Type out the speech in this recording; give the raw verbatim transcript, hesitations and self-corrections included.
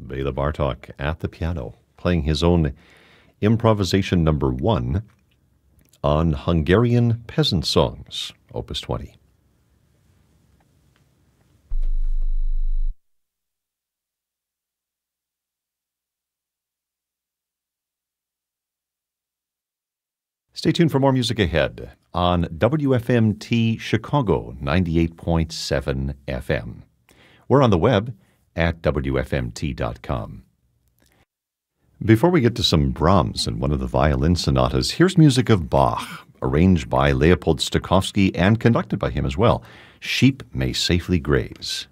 Bela Bartok at the piano, playing his own improvisation number one on Hungarian peasant songs, Opus twenty. Stay tuned for more music ahead on W F M T Chicago ninety-eight point seven F M. We're on the web at W F M T dot com. Before we get to some Brahms and one of the violin sonatas, here's music of Bach, arranged by Leopold Stokowski and conducted by him as well. Sheep May Safely Graze.